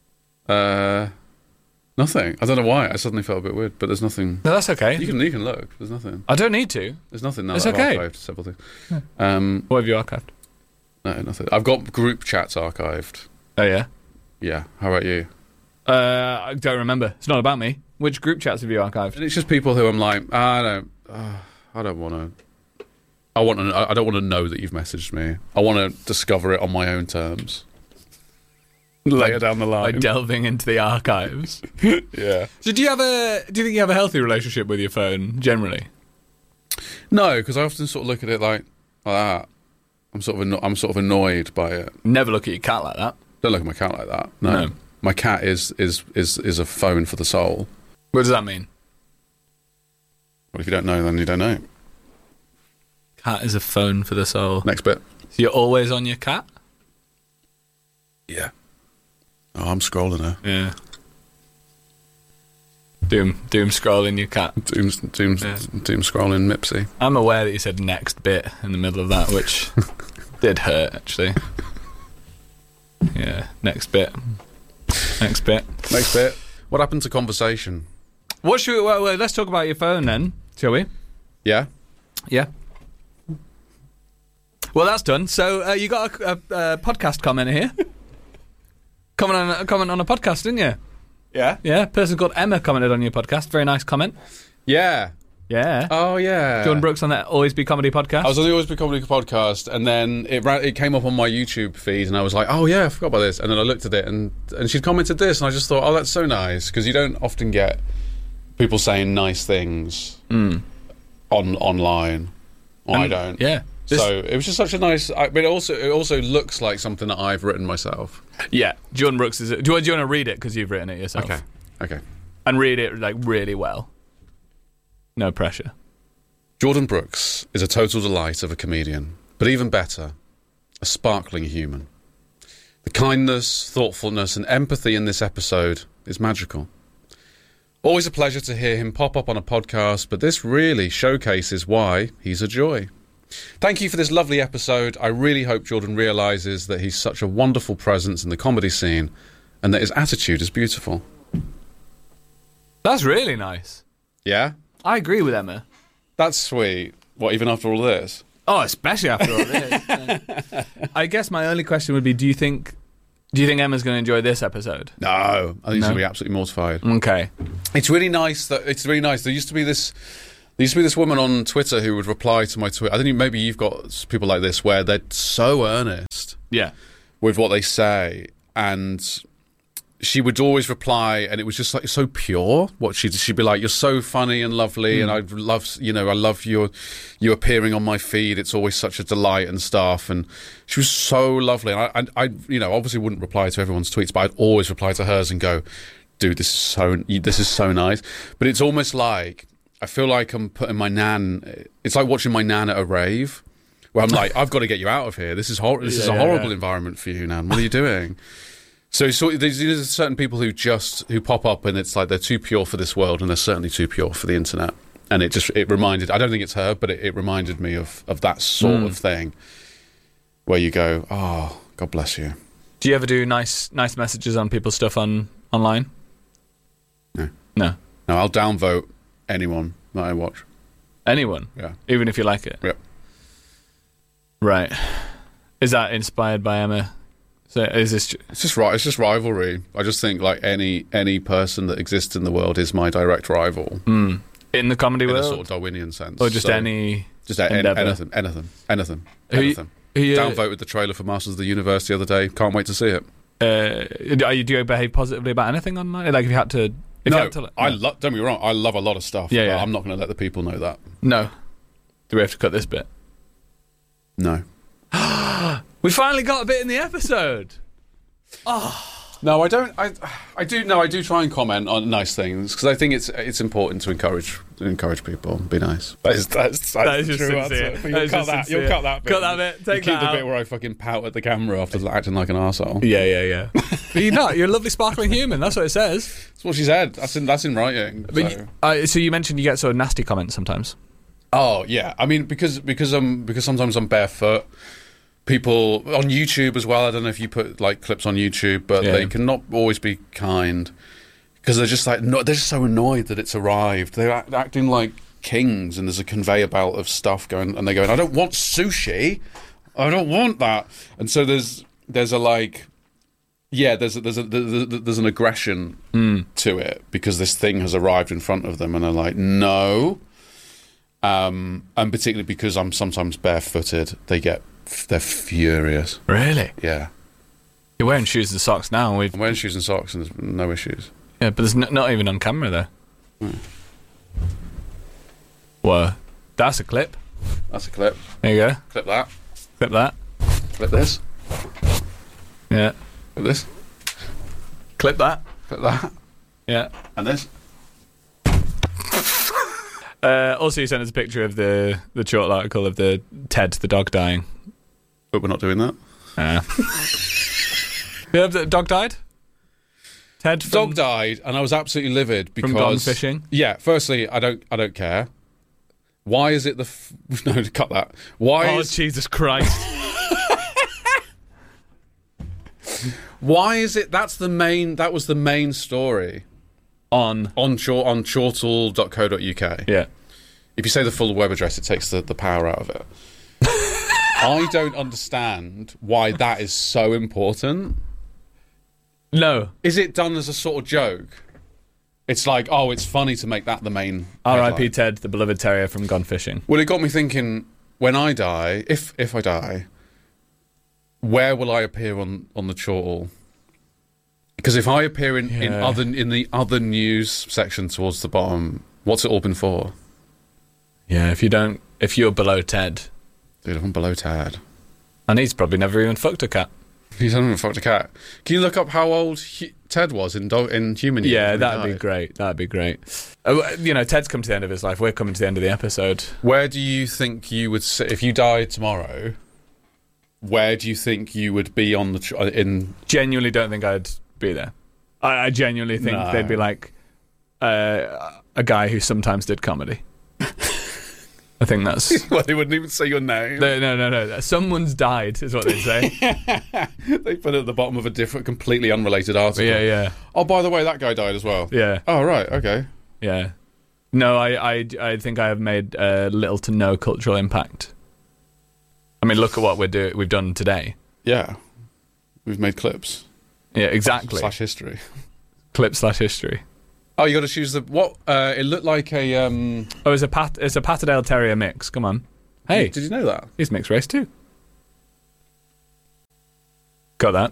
Uh, nothing. I don't know why. I suddenly felt a bit weird, but there's nothing. No, that's okay. You can you can look. There's nothing. I don't need to. There's nothing now. It's that okay. I've archived several things. Um, What have you archived? no, nothing. I've got group chats archived. Oh yeah. Yeah. How about you? Uh, I don't remember. It's not about me. Which group chats have you archived? And it's just people who I'm like, I don't, uh, I don't want to. I want to. I don't want to know that you've messaged me. I want to discover it on my own terms. Later down the line, Like delving into the archives. yeah. So do you have a? Do you think you have a healthy relationship with your phone generally? No, because I often sort of look at it like, like that. I'm sort of anno- I'm sort of annoyed by it. Never look at your cat like that. Don't look at my cat like that. No, No. my cat is is is is a phone for the soul. What does that mean? Well, if you don't know, then you don't know. Cat is a phone for the soul. Next bit. So you're always on your cat? Yeah. Oh, I'm scrolling her. Yeah. Doom, doom scrolling your cat. Doom, doom, Yeah. doom scrolling Mipsy. I'm aware that you said next bit in the middle of that, which did hurt actually. Yeah, next bit. Next bit. Next bit. What happened to conversation? What should we, well, well, let's talk about your phone then, shall we? Yeah. Yeah. Well, that's done. So uh, you got a, a, a podcast comment here. comment on a comment on a podcast, didn't you? Yeah. Yeah. A person called Emma commented on your podcast. Very nice comment. Yeah. Yeah. Oh yeah. Jordan Brooks on that Always Be Comedy podcast. I was on the Always Be Comedy podcast, and then it ra- it came up on my YouTube feed, and I was like, oh yeah, I forgot about this. And then I looked at it, and and she'd commented this, and I just thought, oh, that's so nice, because you don't often get people saying nice things Mm. on online. Well, I And- don't. Yeah. This- So it was just such a nice. I, but it also it also looks like something that I've written myself. Yeah. Jordan Brooks is. Do you, do you want to read it because you've written it yourself? Okay. Okay. And read it like really well. No pressure. Jordan Brooks is a total delight of a comedian, but even better, a sparkling human. The kindness, thoughtfulness, and empathy in this episode is magical. Always a pleasure to hear him pop up on a podcast, but this really showcases why he's a joy. Thank you for this lovely episode. I really hope Jordan realises that he's such a wonderful presence in the comedy scene and that his attitude is beautiful. That's really nice. Yeah? I agree with Emma. That's sweet. What, even after all this? Oh, especially after all this. I guess my only question would be: Do you think, do you think Emma's going to enjoy this episode? No, I think No? she's going to be absolutely mortified. Okay. It's really nice that it's really nice. There used to be this. There used to be this woman on Twitter who would reply to my tweet. I think maybe you've got people like this where they're so earnest. Yeah. With what they say, and she would always reply, and it was just like so pure. What she'd she'd be like, "You're so funny and lovely, Mm. and I love you know I love your you appearing on my feed. It's always such a delight and stuff." And she was so lovely, and I and I you know obviously wouldn't reply to everyone's tweets, but I'd always reply to hers and go, "Dude, this is so this is so nice." But it's almost like I feel like I'm putting my nan. It's like watching my nan at a rave. Where I'm like, I've got to get you out of here. This is hor- this Yeah, is a yeah, horrible yeah. environment for you, Nan. What are you doing? So, so there's, there's certain people who just who pop up, and it's like they're too pure for this world, and they're certainly too pure for the internet. And it just it reminded. I don't think it's her, but it, it reminded me of of that sort Mm. of thing, where you go, oh, God bless you. Do you ever do nice nice messages on people's stuff on online? No, no, no. I'll downvote anyone that I watch. Anyone? Yeah, even if you like it. Yeah. Right. Is that inspired by Emma? So is this? Ju- It's just right. It's just rivalry. I just think like any any person that exists in the world is my direct rival. Mm. In the comedy in world, a sort of Darwinian sense, or just So, any, just a- endeavour? anything, anything, anything, Who you- anything. who you- Downvoted the trailer for Masters of the Universe the other day. Can't wait to see it. Uh, are you, do you behave positively about anything online? Like if you had to, if you no, had to, I lo- don't be wrong. I love a lot of stuff. Yeah, but yeah. I'm not going to let the people know that. No. Do we have to cut this bit? No. We finally got a bit in the episode. Oh. No, I don't. I, I do. No, I do try and comment on nice things because I think it's it's important to encourage to encourage people. Be nice. That is that's, that's That is the just true sincere. answer. But That You'll is cut just that. sincere. You'll cut that. Bit. Cut that bit. Take you that keep the out. bit where I fucking pout at the camera after acting like an arsehole. Yeah, yeah, yeah. But you're not. You're a lovely, sparkling human. That's what it says. That's what she said. That's in that's in writing. But so. you, uh, so you mentioned you get sort of nasty comments sometimes. Oh yeah, I mean because because I'm because sometimes I'm barefoot. People on YouTube as well. I don't know if you put like clips on YouTube, but Yeah. they can not always be kind because they're just like no, they're just so annoyed that it's arrived. They're act- acting like kings, and there's a conveyor belt of stuff going, and they're going, "I don't want sushi, I don't want that." And so there's there's a like, yeah, there's a, there's a, there's, a, there's an aggression Mm. to it because this thing has arrived in front of them, and they're like, "No." Um, and particularly because I'm sometimes barefooted, they get they're furious. Really? Yeah. You're wearing shoes and socks now. And we've I'm wearing shoes and socks, and there's no issues. yeah, but there's n- not even on camera though. Hmm. Whoa, that's a clip. That's a clip. There you go. Clip that. Clip that. Clip this. Yeah. Clip this. Clip that. Clip that. Yeah. And this. Uh, also, you sent us a picture of the the short article of the Ted the dog dying. But we're not doing that. Uh. Yeah, the dog died. Ted from, Dog died, and I was absolutely livid because from gone fishing. Yeah. Firstly, I don't I don't care. Why is it the f- no? Cut that. Why? Oh is, Jesus Christ! Why is it? That's the main. That was the main story on on Chor- on chortle dot co dot uk. Yeah. If you say the full web address, it takes the, the power out of it. I don't understand why that is so important. No. Is it done as a sort of joke? It's like, oh, it's funny to make that the main R I P headline. Ted, the beloved terrier from Gone Fishing. Well, it got me thinking, when I die, if if I die, where will I appear on, on the chortle? Because if I appear in, in Yeah. other in the other news section towards the bottom, what's it all been for? Yeah, if you don't, if you're below Ted, Dude, I'm below Tad. and he's probably never even fucked a cat. He's not even fucked a cat. Can you look up how old he, Ted was in do- in human years? Yeah, when he that'd be died? great. That'd be great. Uh, you know, Ted's come to the end of his life. We're coming to the end of the episode. Where do you think you would sit if you died tomorrow? Where do you think you would be on the tr- in? Genuinely, don't think I'd be there. I, I genuinely think No. they'd be like uh, a guy who sometimes did comedy. I think that's. Well, they wouldn't even say your name. No, no, no, no. Someone's died, is what they'd say. They put it at the bottom of a different, completely unrelated article. Yeah, yeah, Oh, by the way, that guy died as well. yeah, Oh, right, okay. yeah. No, I, I, I think I have made uh, little to no cultural impact. I mean, look at what we're do- we've done today. Yeah. We've made clips. Yeah, exactly. Slash history. Clip slash history. Oh, you got to choose the... What? Uh, it looked like a... Um... Oh, it's a, Pat- it's a Patterdale Terrier mix. Come on. Hey. Did you know that? He's mixed race too. Got that.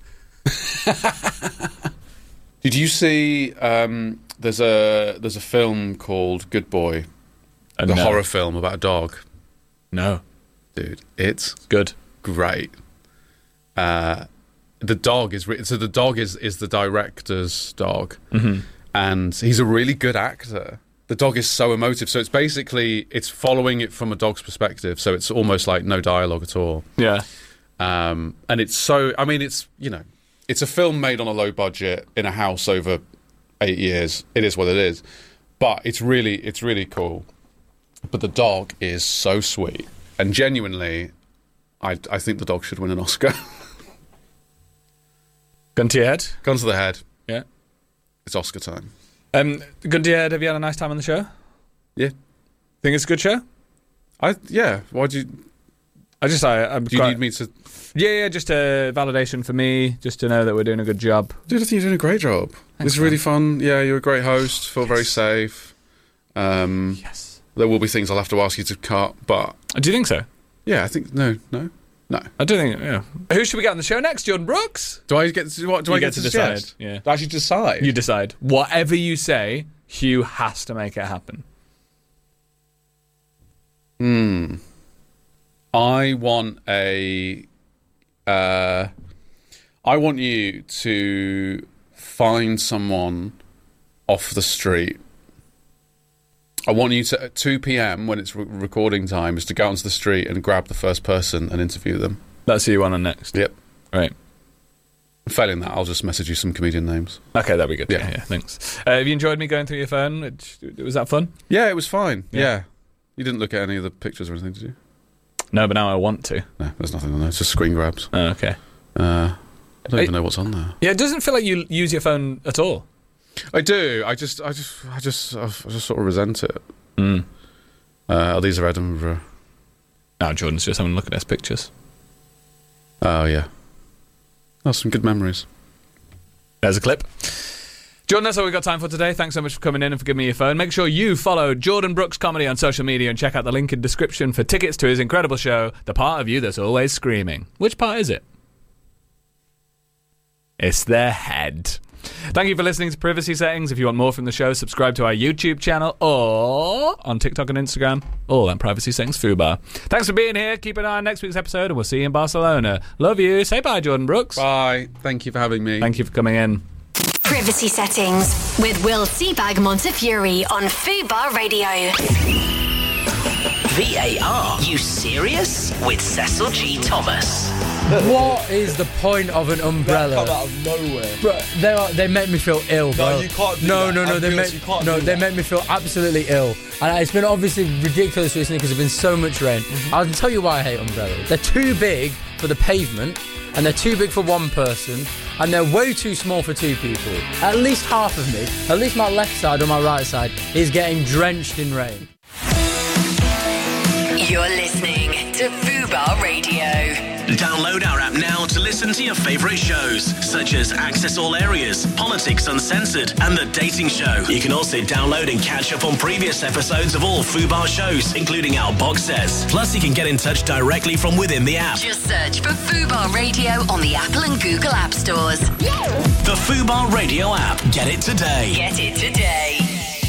Did you see... Um, there's a there's a film called Good Boy. Uh, the no. horror film about a dog. No. Dude, it's... Good. Great. Uh, the dog is... Re- so the dog is, is the director's dog. Mm-hmm. And he's a really good actor. The dog is so emotive. So it's basically... It's following it from a dog's perspective. So it's almost like no dialogue at all. Yeah. Um, and it's so... I mean, it's, you know... It's a film made on a low budget in a house over eight years. It is what it is. But it's really... It's really cool. But the dog is so sweet. And genuinely, I, I think the dog should win an Oscar. Gun to your head? Gun to the head. Yeah. It's Oscar time. Um, gun to your head, have you had a nice time on the show? Yeah. Think it's a good show? I Yeah. Why do you... I just... I, I'm Do you quite, need me to... Yeah, yeah, just a validation for me, just to know that we're doing a good job. Dude, I think you're doing a great job. Thanks, it's really fun. Yeah, you're a great host. Feel very safe. Um, yes. There will be things I'll have to ask you to cut, but... Do you think so? Yeah, I think... No, no, no. I don't think... Yeah. Who should we get on the show next? Jordan Brooks? Do I get to... What, do You I get, get to, to decide? decide, yeah. Do I actually decide? You decide. Whatever you say, Hugh has to make it happen. Hmm. I want a... Uh, I want you to find someone off the street. I want you to, at two p.m, when it's re- recording time, is to go onto the street and grab the first person and interview them. That's who you want on next? Yep. Right. Failing that, I'll just message you some comedian names. Okay, that'd be good. Yeah. Yeah, yeah, thanks. Uh, have you enjoyed me going through your phone? Which, was that fun? Yeah, it was fine. Yeah. Yeah. You didn't look at any of the pictures or anything, did you? No, but now I want to. No, there's nothing on there. It's just screen grabs. Oh, okay. Uh, I don't I- even know what's on there. Yeah, it doesn't feel like you use your phone at all. I do. I just, I just, I just, I just sort of resent it. Mm. Uh, oh, these are Edinburgh. Now Jordan's just having a look at his pictures. Oh, yeah. Oh, some good memories. There's a clip. Jordan, that's all we've got time for today. Thanks so much for coming in and for giving me your phone. Make sure you follow Jordan Brooks Comedy on social media and check out the link in description for tickets to his incredible show, The Part of You That's Always Screaming. Which part is it? It's their head. Thank you for listening to Privacy Settings. If you want more from the show, subscribe to our YouTube channel or on TikTok and Instagram, all at Privacy Settings Fubar. Thanks for being here. Keep an eye on next week's episode and we'll see you in Barcelona. Love you. Say bye, Jordan Brooks. Bye. Thank you for having me. Thank you for coming in. Privacy Settings with Will Seabag Montefiore on Fubar Radio. V A R. You serious? With Cecil G. Thomas. What is the point of an umbrella? Come out of nowhere. Bro, they are, they make me feel ill, bro. No, you can't do no, that. No, no, I'm they guilty, make you can't no, do they that. make me feel absolutely ill. And it's been obviously ridiculous recently because there's been so much rain. Mm-hmm. I'll tell you why I hate umbrellas. They're too big for the pavement, and they're too big for one person, and they're way too small for two people. At least half of me, at least my left side or my right side, is getting drenched in rain. You're listening to Fubar Radio. Download our app now to listen to your favourite shows, such as Access All Areas, Politics Uncensored, and The Dating Show. You can also download and catch up on previous episodes of all Fubar shows, including our box sets. Plus, you can get in touch directly from within the app. Just search for Fubar Radio on the Apple and Google App Stores. The Fubar Radio app. Get it today. Get it today.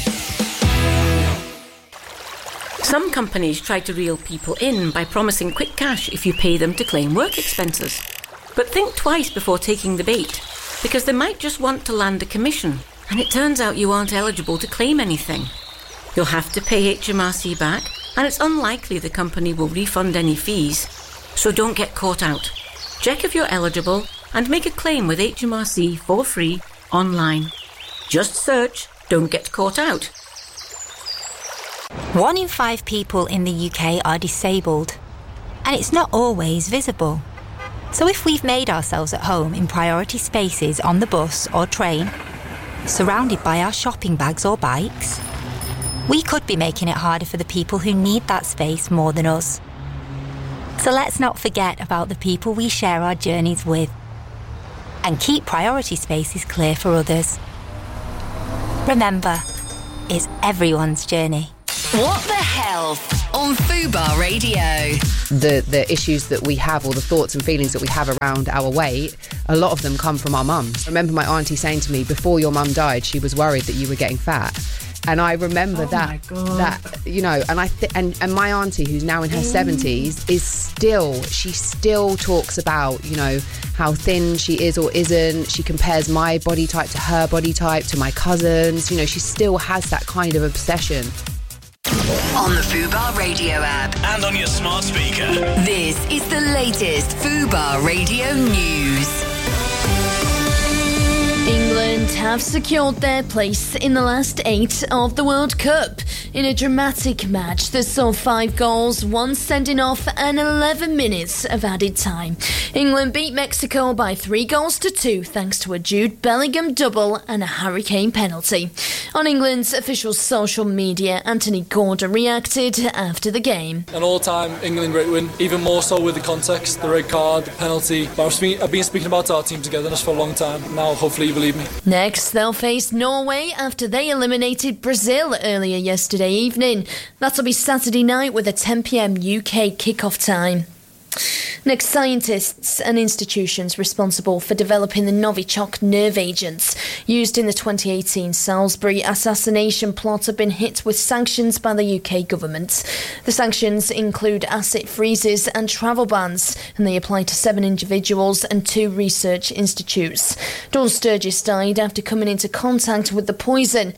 Some companies try to reel people in by promising quick cash if you pay them to claim work expenses. But think twice before taking the bait, because they might just want to land a commission, and it turns out you aren't eligible to claim anything. You'll have to pay H M R C back, and it's unlikely the company will refund any fees. So don't get caught out. Check if you're eligible and make a claim with H M R C for free online. Just search "Don't Get Caught Out." One in five people in the U K are disabled, and it's not always visible. So if we've made ourselves at home in priority spaces on the bus or train, surrounded by our shopping bags or bikes, we could be making it harder for the people who need that space more than us. So let's not forget about the people we share our journeys with and keep priority spaces clear for others. Remember, it's everyone's journey. What the Health on Fubar Radio. The the issues that we have, or the thoughts and feelings that we have around our weight, a lot of them come from our mums. I remember my auntie saying to me, before your mum died, she was worried that you were getting fat. And I remember Oh that, my God. that you know, and I th- and and my auntie, who's now in her seventies, is still she still talks about, you know, how thin she is or isn't. She compares my body type to her body type, to my cousins. You know, she still has that kind of obsession. On the Fubar Radio app. And on your smart speaker. This is the latest Fubar Radio news. England have secured their place in the last eight of the World Cup in a dramatic match that saw five goals, one sending off and eleven minutes of added time. England beat Mexico by three goals to two thanks to a Jude Bellingham double and a Harry Kane penalty. On England's official social media, Anthony Gordon reacted after the game. An all-time England great win, even more so with the context, the red card, the penalty. But I've, spe- I've been speaking about our team togetherness for a long time. Now, hopefully you believe me. Next, they'll face Norway after they eliminated Brazil earlier yesterday evening. That'll be Saturday night with a ten p.m. U K kickoff time. Next, scientists and institutions responsible for developing the Novichok nerve agents used in the twenty eighteen Salisbury assassination plot have been hit with sanctions by the U K government. The sanctions include asset freezes and travel bans, and they apply to seven individuals and two research institutes. Dawn Sturgis died after coming into contact with the poison.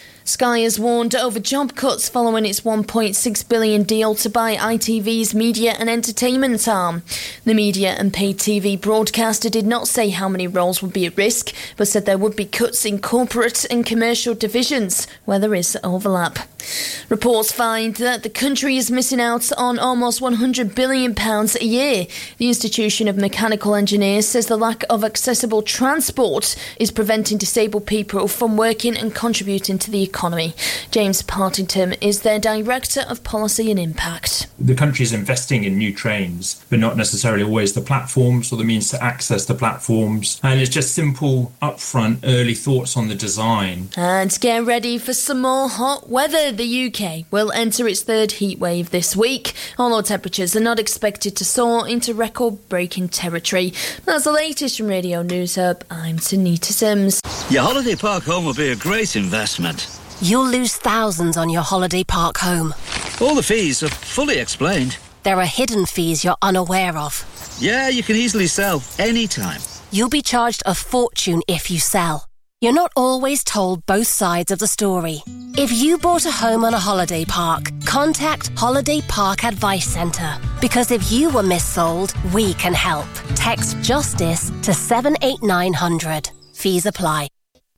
Sky has warned over job cuts following its one point six billion dollars deal to buy I T V's media and entertainment arm. The media and paid T V broadcaster did not say how many roles would be at risk, but said there would be cuts in corporate and commercial divisions where there is overlap. Reports find that the country is missing out on almost one hundred billion pounds a year. The Institution of Mechanical Engineers says the lack of accessible transport is preventing disabled people from working and contributing to the economy. James Partington is their Director of Policy and Impact. The country is investing in new trains, but not necessarily always the platforms or the means to access the platforms. And it's just simple, upfront, early thoughts on the design. And get ready for some more hot weather. The U K will enter its third heat wave this week, although temperatures are not expected to soar into record-breaking territory. That's the latest from Radio News Hub. I'm Tanita Sims. Your holiday park home will be a great investment. You'll lose thousands on your holiday park home. All the fees are fully explained. There are hidden fees you're unaware of. Yeah, you can easily sell anytime. You'll be charged a fortune if you sell. You're not always told both sides of the story. If you bought a home on a holiday park, contact Holiday Park Advice Centre. Because if you were missold, we can help. Text JUSTICE to seven eight nine hundred. Fees apply.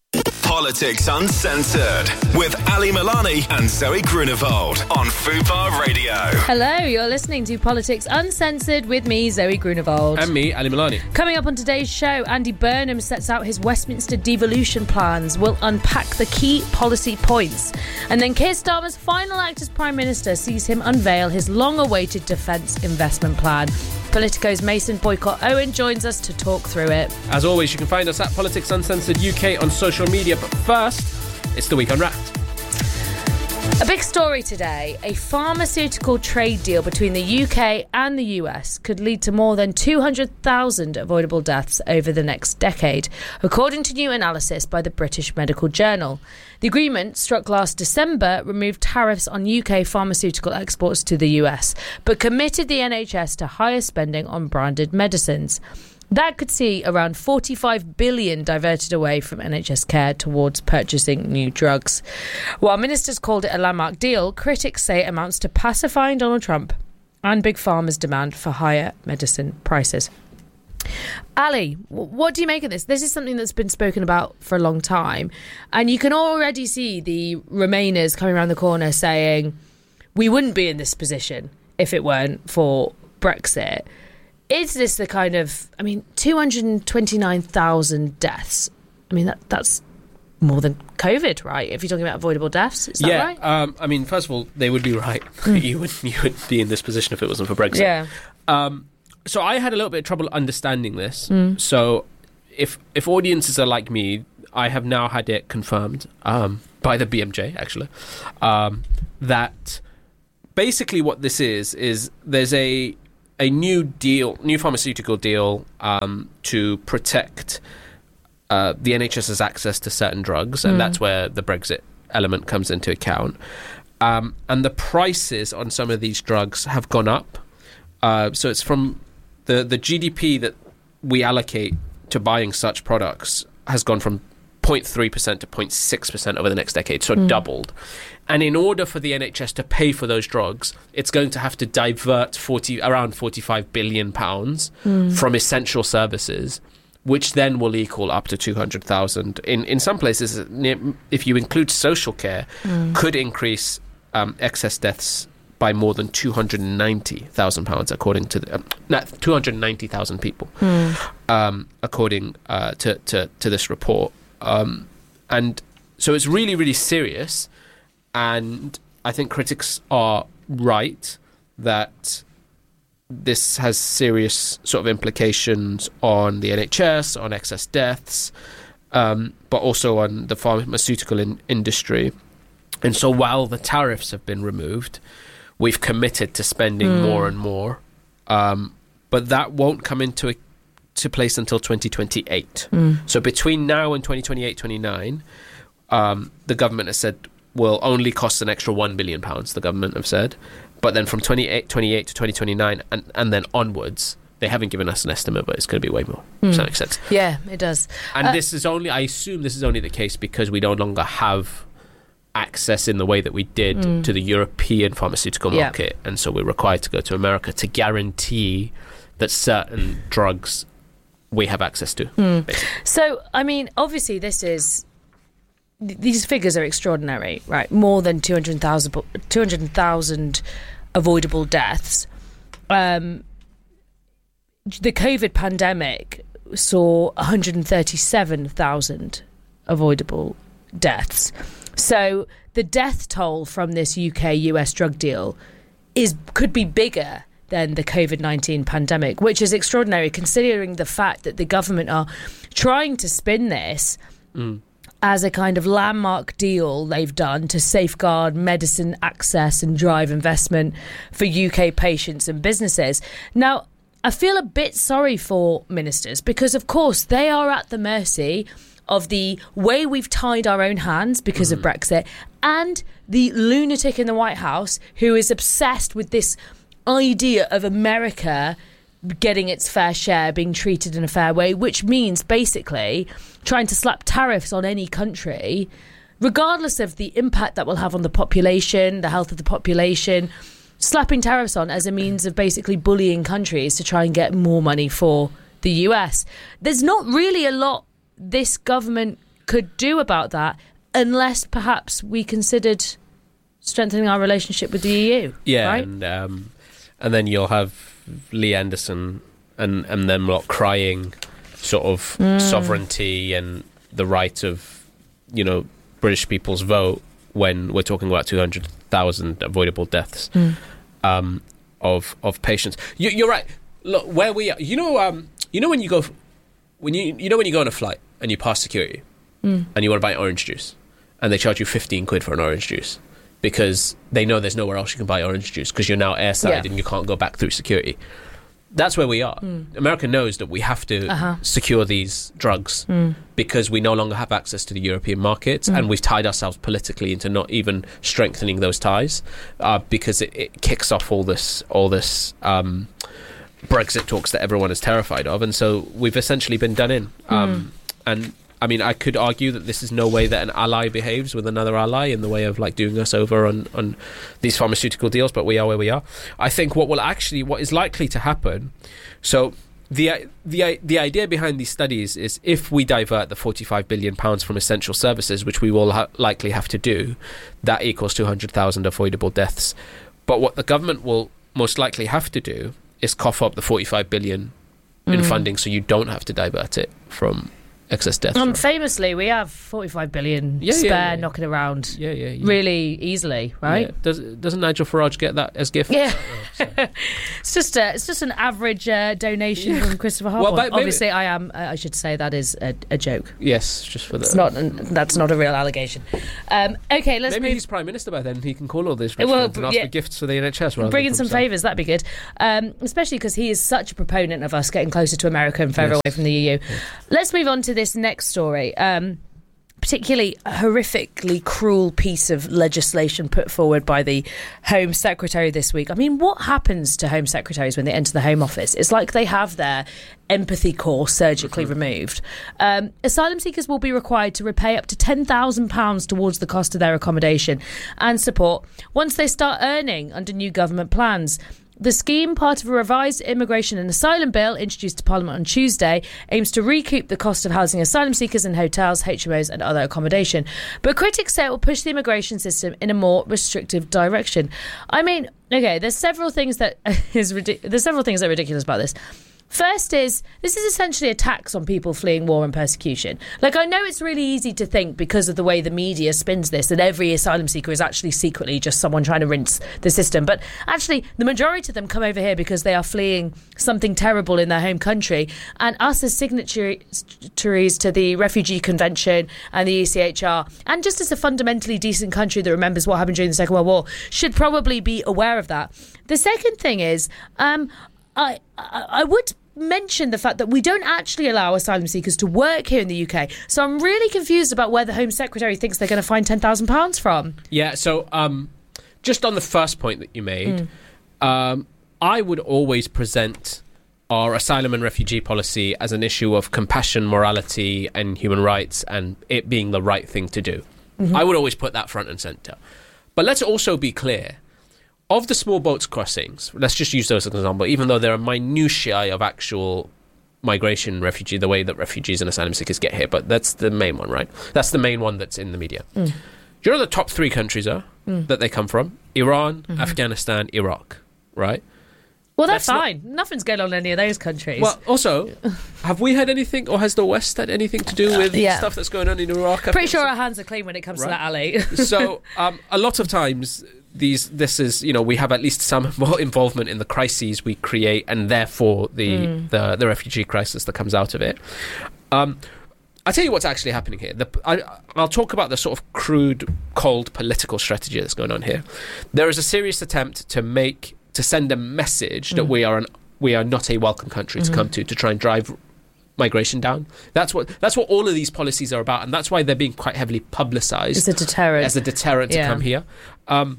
Politics Uncensored with Ali Milani and Zoe Grunewald on Fubar Radio. Hello, you're listening to Politics Uncensored with me, Zoe Grunewald. And me, Ali Milani. Coming up on today's show, Andy Burnham sets out his Westminster devolution plans. We'll unpack the key policy points. And then Keir Starmer's final act as Prime Minister sees him unveil his long-awaited defence investment plan. Politico's Mason Boycott Owen joins us to talk through it. As always, you can find us at Politics Uncensored U K on social media. But first, it's the Week Unwrapped. A big story today. A pharmaceutical trade deal between the U K and the U S could lead to more than two hundred thousand avoidable deaths over the next decade, according to new analysis by the British Medical Journal. The agreement, struck last December, removed tariffs on U K pharmaceutical exports to the U S, but committed the N H S to higher spending on branded medicines. That could see around forty-five billion dollars diverted away from N H S care towards purchasing new drugs. While ministers called it a landmark deal, critics say it amounts to pacifying Donald Trump and Big Pharma's demand for higher medicine prices. Ali, what do you make of this? This is something that's been spoken about for a long time, and you can already see the Remainers coming around the corner saying, we wouldn't be in this position if it weren't for Brexit. Is this the kind of, I mean, two hundred twenty-nine thousand deaths? I mean, that that's more than COVID, right? If you're talking about avoidable deaths, is that yeah, right? Um, I mean, first of all, they would be right. you, would, you would be in this position if it wasn't for Brexit. Yeah. Um, so I had a little bit of trouble understanding this. Mm. So if if audiences are like me, I have now had it confirmed um, by the B M J, actually, um, that basically what this is, is there's a a new deal, new pharmaceutical deal um, to protect uh, the N H S's access to certain drugs, and Mm. that's where the Brexit element comes into account. Um, and the prices on some of these drugs have gone up. Uh, so it's from the, the G D P that we allocate to buying such products has gone from zero point three percent to zero point six percent over the next decade, so Mm. doubled. And in order for the N H S to pay for those drugs, it's going to have to divert forty around forty-five billion pounds Mm. from essential services, which then will equal up to two hundred thousand. In in some places, if you include social care, Mm. could increase um, excess deaths by more than two hundred ninety thousand pounds, according to the, um, no, two hundred ninety thousand people, Mm. um, according uh, to, to, to this report. Um, and so it's really, really serious. And I think critics are right that this has serious sort of implications on the N H S, on excess deaths, um, but also on the pharmaceutical in- industry. And so while the tariffs have been removed, we've committed to spending Mm. more and more. Um, but that won't come into a, to place until twenty twenty-eight. Mm. So between now and twenty twenty-eight twenty-nine, um, the government has said will only cost an extra one billion pounds, the government have said. But then from twenty-eight twenty-eight to twenty twenty-nine and, and then onwards, they haven't given us an estimate, but it's going to be way more. Does that Mm. make sense? Yeah, it does. And Uh, this is only, I assume this is only the case because we no longer have access in the way that we did Mm. to the European pharmaceutical Yeah. market. And so we're required to go to America to guarantee that certain drugs we have access to. Mm. basically. So, I mean, obviously, this is. th- These figures are extraordinary, right? More than two hundred thousand two hundred thousand avoidable deaths. Um, the COVID pandemic saw one hundred thirty-seven thousand avoidable deaths. So the death toll from this U K U S drug deal is could be bigger than the COVID nineteen pandemic, which is extraordinary considering the fact that the government are trying to spin this Mm. as a kind of landmark deal they've done to safeguard medicine access and drive investment for U K patients and businesses. Now, I feel a bit sorry for ministers because, of course, they are at the mercy of the way we've tied our own hands because of Brexit and the lunatic in the White House who is obsessed with this idea of America getting its fair share, being treated in a fair way, which means basically trying to slap tariffs on any country, regardless of the impact that will have on the population, the health of the population, slapping tariffs on as a means of basically bullying countries to try and get more money for the U S. There's not really a lot this government could do about that unless perhaps we considered strengthening our relationship with the E U. Yeah, right? and um, and then you'll have Lee Anderson and, and them lot crying sort of Mm. sovereignty and the right of, you know, British people's vote when we're talking about two hundred thousand avoidable deaths Mm. um, of of patients. You, you're right. Look, where we are, you know, um, you know when you go, when you you know when you go on a flight and you pass security Mm. and you want to buy orange juice and they charge you fifteen quid for an orange juice because they know there's nowhere else you can buy orange juice because you're now airside Yeah. and you can't go back through security. That's where we are. Mm. America knows that we have to Uh-huh. secure these drugs Mm. because we no longer have access to the European markets Mm. and we've tied ourselves politically into not even strengthening those ties uh, because it, it kicks off all this all this um, Brexit talks that everyone is terrified of, and so we've essentially been done in. Um, and I mean, I could argue that this is no way that an ally behaves with another ally in the way of like doing us over on, on these pharmaceutical deals, but we are where we are. I think what will actually, what is likely to happen, so the the the idea behind these studies is if we divert the forty-five billion pounds from essential services, which we will ha- likely have to do, that equals two hundred thousand avoidable deaths. But what the government will most likely have to do is cough up the forty-five billion in Mm. funding so you don't have to divert it from excess deaths. Um, famously, we have forty-five billion Yeah, yeah, spare yeah. knocking around Yeah, yeah, yeah. really easily, right? Yeah. Does, doesn't Nigel Farage get that as gift? Yeah. It's just a, it's just an average uh, donation from Christopher Harbour. Well, but maybe- Obviously, I am. Uh, I should say that is a, a joke. Yes, just for the. It's not. An, that's not a real allegation. Um, okay, let's Maybe move. he's Prime Minister by then. He can call all these Well, restaurants and ask yeah. for gifts for the N H S. rather Bring than in for some himself. favours, that'd be good. Um, especially because he is such a proponent of us getting closer to America and further Yes. away from the E U. Let's move on to this next story. Um, particularly a horrifically cruel piece of legislation put forward by the Home Secretary this week. I mean, what happens to Home Secretaries when they enter the Home Office? It's like they have their empathy core surgically Mm-hmm. removed. Um, asylum seekers will be required to repay up to ten thousand pounds towards the cost of their accommodation and support once they start earning under new government plans. The scheme, part of a revised immigration and asylum bill introduced to Parliament on Tuesday, aims to recoup the cost of housing asylum seekers in hotels, H M Os and other accommodation. But critics say it will push the immigration system in a more restrictive direction. I mean, okay, there's several things that is ridic- there's several things that are ridiculous about this. First is, this is essentially a tax on people fleeing war and persecution. Like, I know it's really easy to think, because of the way the media spins this, that every asylum seeker is actually secretly just someone trying to rinse the system. But actually, the majority of them come over here because they are fleeing something terrible in their home country. And us as signatories to the Refugee Convention and the E C H R, and just as a fundamentally decent country that remembers what happened during the Second World War, should probably be aware of that. The second thing is, um, I, I, I would mention the fact that we don't actually allow asylum seekers to work here in the U K. So I'm really confused about where the Home Secretary thinks they're going to find ten thousand pounds from. Yeah, so um, just on the first point that you made, mm. um, I would always present our asylum and refugee policy as an issue of compassion, morality and human rights, and it being the right thing to do. Mm-hmm. I would always put that front and centre. But let's also be clear. Of the small boats crossings, let's just use those as an example, even though there are minutiae of actual migration, refugee, the way that refugees and asylum seekers get here, but that's the main one, right? That's the main one that's in the media. Mm. Do you know the top three countries are mm. that they come from? Iran, mm-hmm. Afghanistan, Iraq, right? Well, that's, that's fine. Not, Nothing's going on in any of those countries. Well, also, have we had anything, or has the West had anything to do with uh, yeah. stuff that's going on in Iraq? Pretty sure our hands are clean when it comes right. to that alley. So, um, a lot of times, these this is, you know, we have at least some more involvement in the crises we create, and therefore the mm. the, the refugee crisis that comes out of it. Um, I'll tell you what's actually happening here. The, I, I'll talk about the sort of crude, cold political strategy that's going on here. There is a serious attempt to make to send a message mm. that we are an, we are not a welcome country mm-hmm. to come to to try and drive migration down. That's what that's what all of these policies are about, and that's why they're being quite heavily publicised. It's a deterrent. As a deterrent yeah. to come here. Um,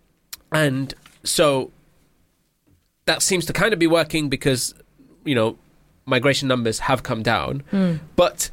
and so that seems to kind of be working because, you know, migration numbers have come down. Mm. But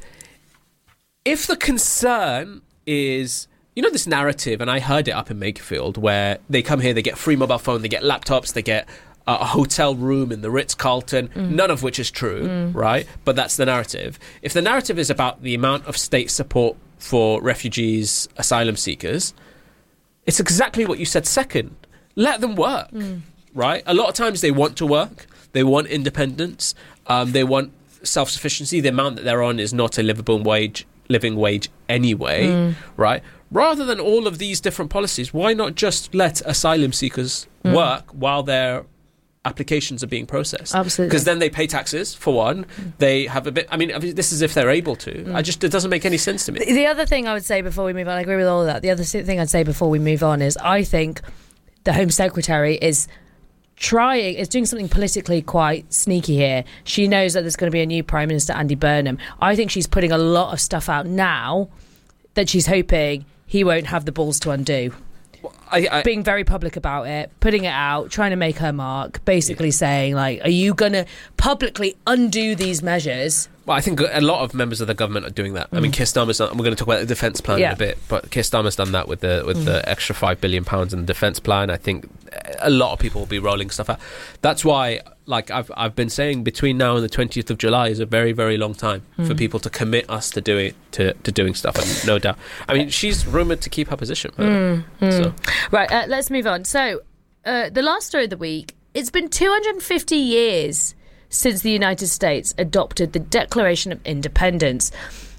if the concern is, you know, this narrative, and I heard it up in Makerfield, where they come here, they get free mobile phone, they get laptops, they get uh, a hotel room in the Ritz-Carlton, mm. none of which is true, mm. right? But that's the narrative. If the narrative is about the amount of state support for refugees, asylum seekers, it's exactly what you said second. Let them work, mm. right? A lot of times they want to work, they want independence, um, they want self-sufficiency. The amount that they're on is not a livable wage, living wage anyway, mm. right? Rather than all of these different policies, why not just let asylum seekers mm. work while their applications are being processed? Absolutely. Because then they pay taxes, for one. Mm. They have a bit... I mean, this is if they're able to. Mm. I just... It doesn't make any sense to me. The, the other thing I would say before we move on, I agree with all of that. The other thing I'd say before we move on is I think the Home Secretary is trying, is doing something politically quite sneaky here. She knows that there's going to be a new Prime Minister, Andy Burnham. I think she's putting a lot of stuff out now that she's hoping he won't have the balls to undo. I, I, being very public about it, putting it out, trying to make her mark, basically yeah. saying, like, are you going to publicly undo these measures? Well, I think a lot of members of the government are doing that. Mm. I mean, Keir Starmer's done, we're going to talk about the defence plan yeah. in a bit, but Keir Starmer's done that with the with mm. the extra five billion pounds in the defence plan. I think a lot of people will be rolling stuff out. That's why, like I've I've been saying, between now and the twentieth of July is a very, very long time mm. for people to commit us to doing to, to doing stuff, and no doubt. I mean, she's rumoured to keep her position. Mm. Mm. So. Right, uh, let's move on. So, uh, the last story of the week, it's been two hundred fifty years since the United States adopted the Declaration of Independence.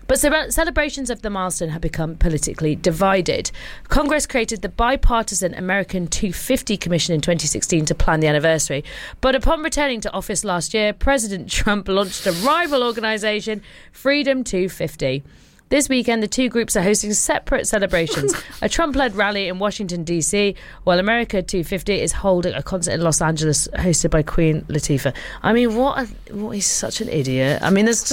But ce- celebrations of the milestone have become politically divided. Congress created the bipartisan American two fifty Commission in twenty sixteen to plan the anniversary. But upon returning to office last year, President Trump launched a rival organisation, Freedom two fifty. This weekend, the two groups are hosting separate celebrations. A Trump-led rally in Washington, D C, while America two fifty is holding a concert in Los Angeles hosted by Queen Latifah. I mean, what? A, what he's such an idiot. I mean, there's just